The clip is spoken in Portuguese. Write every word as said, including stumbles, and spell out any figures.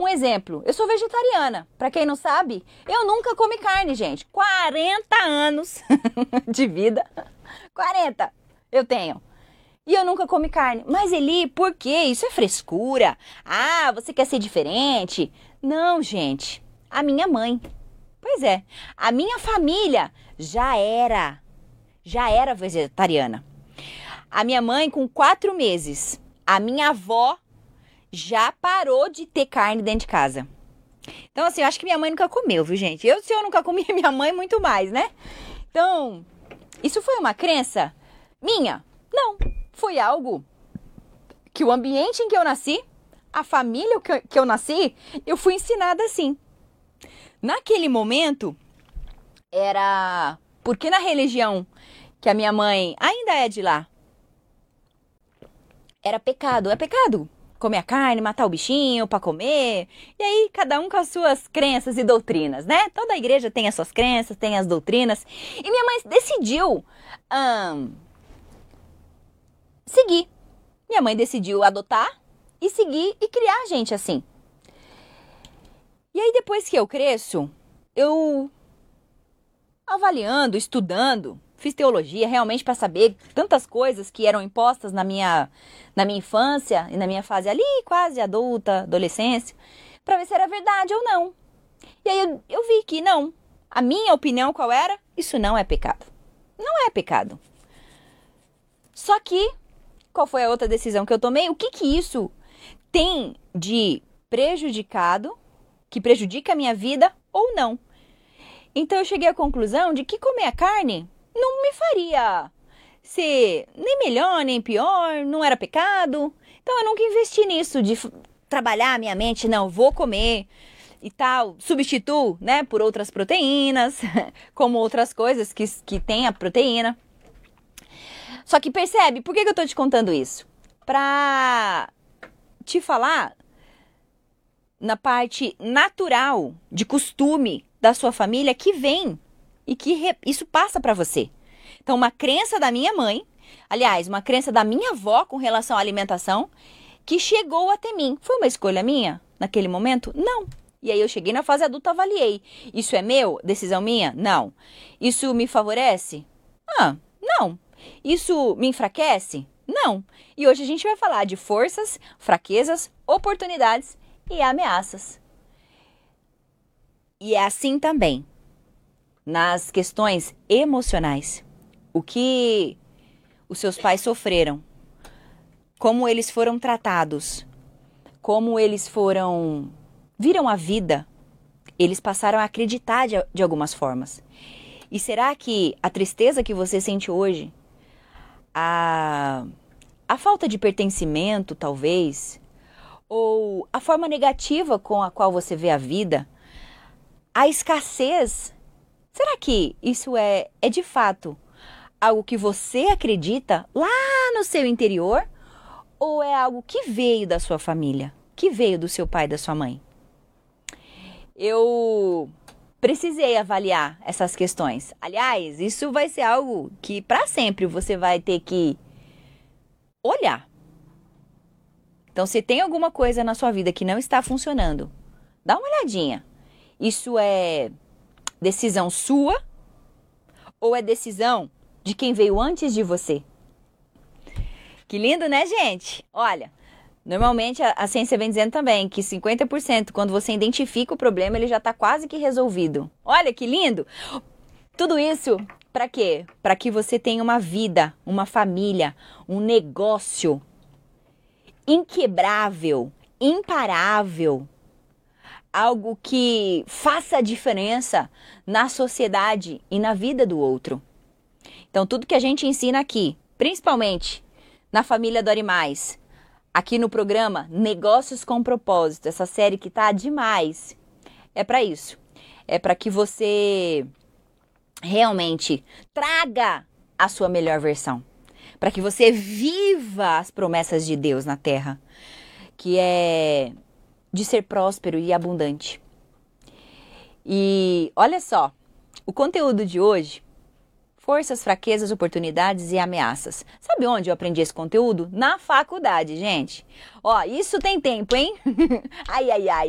Um exemplo, eu sou vegetariana. Pra quem não sabe, eu nunca comi carne, gente. quarenta anos de vida. quarenta eu tenho. E eu nunca comi carne. Mas Eli, por quê? Isso é frescura. Ah, você quer ser diferente? Não, gente. A minha mãe. Pois é, a minha família já era, já era vegetariana. A minha mãe com quatro meses. A minha avó já parou de ter carne dentro de casa. Então, assim, eu acho que minha mãe nunca comeu, viu, gente? Eu, se eu nunca comi, minha mãe muito mais, né? Então, isso foi uma crença minha? Não, foi algo que o ambiente em que eu nasci, a família que eu, que eu nasci, eu fui ensinada assim. Naquele momento, era... Porque na religião que a minha mãe ainda é de lá, era pecado, é pecado. Comer a carne, matar o bichinho para comer. E aí, cada um com as suas crenças e doutrinas, né? Toda igreja tem as suas crenças, tem as doutrinas. E minha mãe decidiu hum, seguir. Minha mãe decidiu adotar e seguir e criar a gente assim. E aí, depois que eu cresço, eu avaliando, estudando, fiz teologia realmente para saber tantas coisas que eram impostas na minha, na minha infância e na minha fase ali, quase adulta, adolescência, para ver se era verdade ou não. E aí eu, eu vi que não. A minha opinião qual era? Isso não é pecado. Não é pecado. Só que, qual foi a outra decisão que eu tomei? O que que isso tem de prejudicado, que prejudica a minha vida ou não? Então eu cheguei à conclusão de que comer a carne não me faria ser nem melhor, nem pior, não era pecado. Então eu nunca investi nisso, de trabalhar a minha mente, não, vou comer e tal, substituo, né, por outras proteínas, como outras coisas que, que tem a proteína. Só que percebe, por que, que eu tô te contando isso? Pra te falar na parte natural, de costume da sua família que vem e que re... isso passa para você. Então, uma crença da minha mãe, aliás, uma crença da minha avó com relação à alimentação, que chegou até mim. Foi uma escolha minha naquele momento? Não. E aí eu cheguei na fase adulta, avaliei. Isso é meu? Decisão minha? Não. Isso me favorece? Ah, não. Isso me enfraquece? Não. E hoje a gente vai falar de forças, fraquezas, oportunidades e ameaças. E é assim também nas questões emocionais. O que os seus pais sofreram, como eles foram tratados, como eles foram, viram a vida, eles passaram a acreditar de, de algumas formas. E será que a tristeza que você sente hoje, a, a falta de pertencimento, talvez, ou a forma negativa com a qual você vê a vida, a escassez, será que isso é, é de fato algo que você acredita lá no seu interior? Ou é algo que veio da sua família, que veio do seu pai e da sua mãe? Eu precisei avaliar essas questões. Aliás, isso vai ser algo que para sempre você vai ter que olhar. Então, se tem alguma coisa na sua vida que não está funcionando, dá uma olhadinha. Isso é decisão sua ou é decisão de quem veio antes de você? Que lindo, né, gente? Olha, normalmente a, a ciência vem dizendo também que cinquenta por cento, quando você identifica o problema, ele já está quase que resolvido. Olha que lindo! Tudo isso para quê? Para que você tenha uma vida, uma família, um negócio inquebrável, imparável. Algo que faça a diferença na sociedade e na vida do outro. Então, tudo que a gente ensina aqui, principalmente na família Dori Mais, aqui no programa Negócios com Propósito, essa série que tá demais, é para isso. É para que você realmente traga a sua melhor versão. Para que você viva as promessas de Deus na Terra, que é de ser próspero e abundante. E olha só, o conteúdo de hoje, forças, fraquezas, oportunidades e ameaças. Sabe onde eu aprendi esse conteúdo? Na faculdade, gente. Ó, isso tem tempo, hein? Ai, ai, ai.